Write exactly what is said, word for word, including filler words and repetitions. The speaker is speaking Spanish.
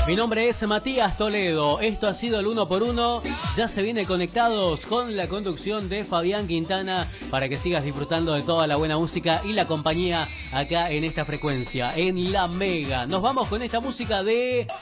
Mi nombre es Matías Toledo, esto ha sido el uno por uno, ya se viene conectados con la conducción de Fabián Quintana para que sigas disfrutando de toda la buena música y la compañía acá en esta frecuencia, en La Mega. Nos vamos con esta música de